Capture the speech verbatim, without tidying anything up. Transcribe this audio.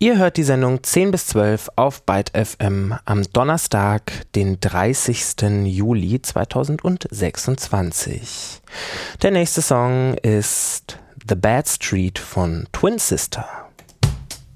Ihr hört die Sendung zehn bis zwölf auf Byte F M am Donnerstag, den dreißigsten Juli zweitausendsechsundzwanzig. Der nächste Song ist The Bad Street von Twin Sister.